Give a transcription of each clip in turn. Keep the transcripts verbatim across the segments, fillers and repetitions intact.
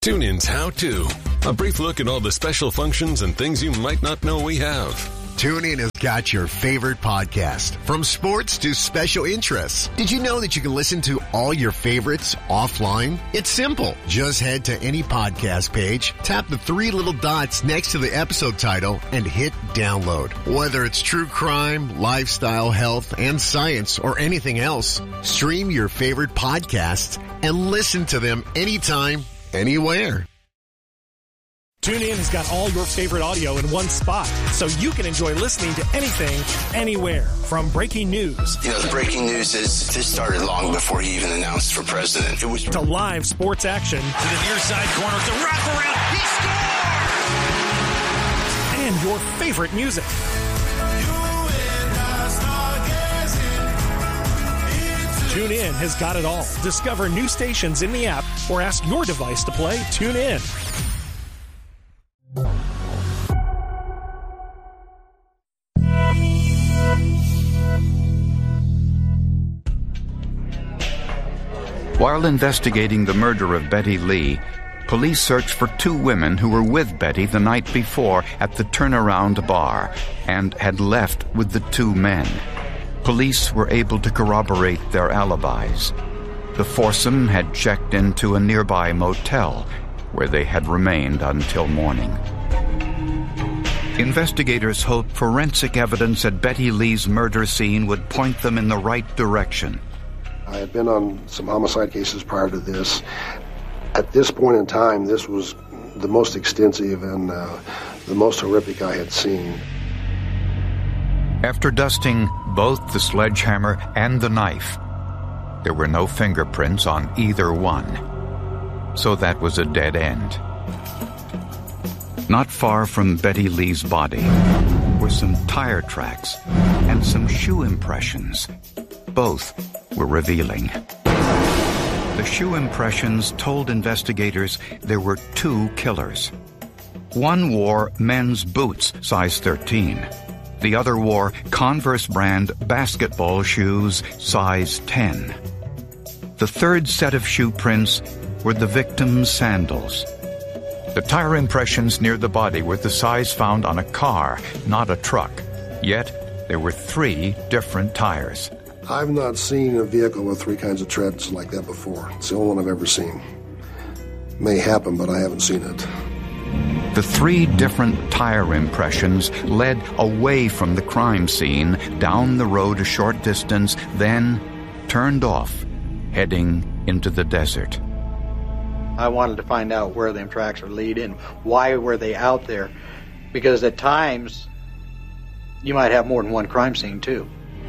TuneIn's How To. A brief look at all the special functions and things you might not know we have. TuneIn has got your favorite podcast, from sports to special interests. Did you know that you can listen to all your favorites offline? It's simple. Just head to any podcast page, tap the three little dots next to the episode title, and hit download. Whether it's true crime, lifestyle, health, and science, or anything else, stream your favorite podcasts and listen to them anytime, anywhere. TuneIn has got all your favorite audio in one spot, so you can enjoy listening to anything, anywhere. From breaking news. You know, the breaking news is this started long before he even announced for president. It was to live sports action. To the near side corner, the wraparound, he scores! And your favorite music. TuneIn has got it all. Discover new stations in the app or ask your device to play TuneIn. While investigating the murder of Betty Lee, police searched for two women who were with Betty the night before at the Turnaround Bar and had left with the two men. Police were able to corroborate their alibis. The foursome had checked into a nearby motel where they had remained until morning. Investigators hoped forensic evidence at Betty Lee's murder scene would point them in the right direction. I had been on some homicide cases prior to this. At this point in time, this was the most extensive and uh, the most horrific I had seen. After dusting both the sledgehammer and the knife, there were no fingerprints on either one. So that was a dead end. Not far from Betty Lee's body were some tire tracks and some shoe impressions. Both were revealing. The shoe impressions told investigators there were two killers. One wore men's boots, size thirteen. The other wore Converse brand basketball shoes, size ten. The third set of shoe prints were the victim's sandals. The tire impressions near the body were the size found on a car, not a truck. Yet, there were three different tires. I've not seen a vehicle with three kinds of treads like that before. It's the only one I've ever seen. May happen, but I haven't seen it. The three different tire impressions led away from the crime scene, down the road a short distance, then turned off, heading into the desert. I wanted to find out where them tracks are leading. Why were they out there? Because at times, you might have more than one crime scene, too.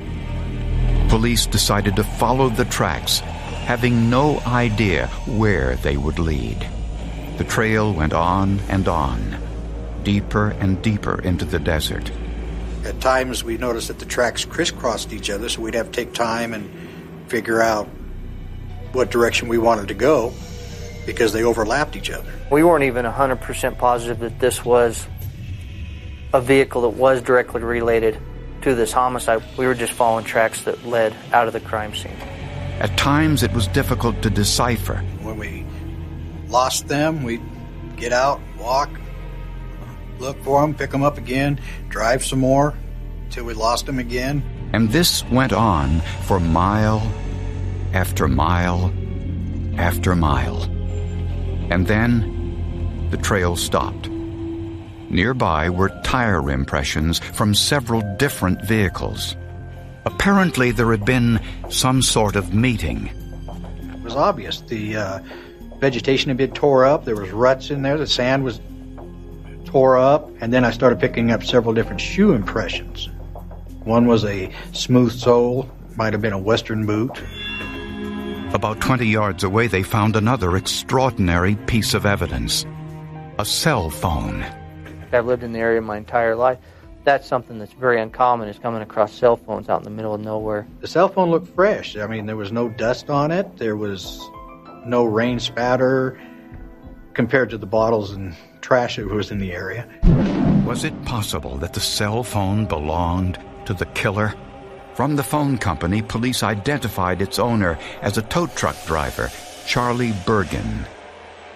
Police decided to follow the tracks, having no idea where they would lead. The trail went on and on, deeper and deeper into the desert. At times, we noticed that the tracks crisscrossed each other, so we'd have to take time and figure out what direction we wanted to go because they overlapped each other. We weren't even one hundred percent positive that this was a vehicle that was directly related to this homicide. We were just following tracks that led out of the crime scene. At times, it was difficult to decipher. When we lost them, we'd get out, walk, look for them, pick them up again, drive some more till we lost them again. And this went on for mile after mile after mile. And then the trail stopped. Nearby were tire impressions from several different vehicles. Apparently there had been some sort of meeting. It was obvious. The uh, vegetation had been tore up. There was ruts in there. The sand was tore up. And then I started picking up several different shoe impressions. One was a smooth sole, might have been a Western boot. About twenty yards away, they found another extraordinary piece of evidence. A cell phone. I've lived in the area my entire life. That's something that's very uncommon, is coming across cell phones out in the middle of nowhere. The cell phone looked fresh. I mean, there was no dust on it. There was no rain spatter compared to the bottles and trash that was in the area. Was it possible that the cell phone belonged to the killer? From the phone company, police identified its owner as a tow truck driver, Charlie Bergen.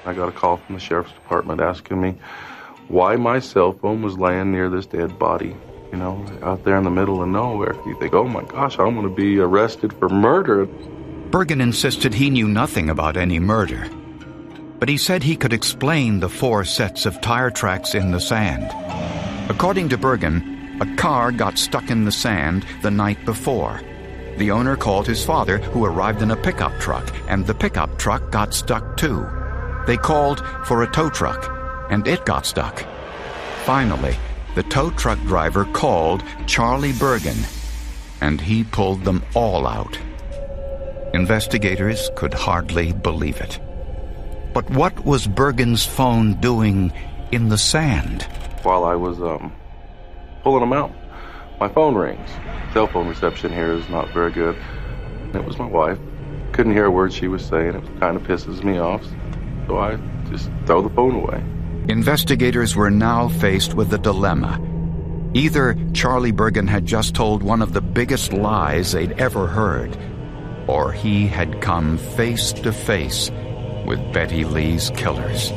I got a call from the sheriff's department asking me why my cell phone was laying near this dead body, you know, out there in the middle of nowhere. You think, oh my gosh, I'm going to be arrested for murder. Bergen insisted he knew nothing about any murder, but he said he could explain the four sets of tire tracks in the sand. According to Bergen, a car got stuck in the sand the night before. The owner called his father, who arrived in a pickup truck, and the pickup truck got stuck too. They called for a tow truck, and it got stuck. Finally, the tow truck driver called Charlie Bergen, and he pulled them all out. Investigators could hardly believe it. But what was Bergen's phone doing in the sand? While I was um, pulling them out, my phone rings. Cell phone reception here is not very good. It was my wife. Couldn't hear a word she was saying. It kind of pisses me off. So I just throw the phone away. Investigators were now faced with a dilemma. Either Charlie Bergen had just told one of the biggest lies they'd ever heard, or he had come face to face with Betty Lee's killers.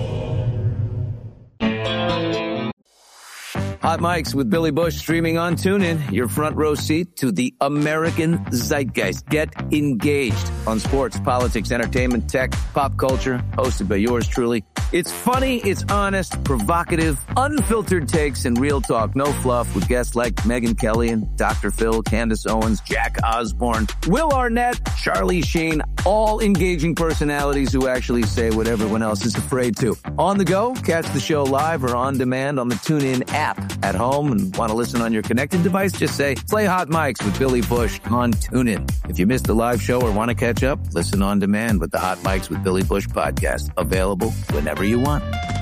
Hot Mics with Billy Bush streaming on TuneIn, your front row seat to the American zeitgeist. Get engaged on sports, politics, entertainment, tech, pop culture, hosted by yours truly. It's funny, it's honest, provocative, unfiltered takes, and real talk. No fluff with guests like Megyn Kelly and Doctor Phil, Candace Owens, Jack Osborne, Will Arnett, Charlie Sheen, all engaging personalities who actually say what everyone else is afraid to. On the go, catch the show live or on demand on the TuneIn app. At home and want to listen on your connected device, just say, play Hot Mics with Billy Bush on TuneIn. If you missed the live show or want to catch up, listen on demand with the Hot Mics with Billy Bush podcast. Available whenever you want.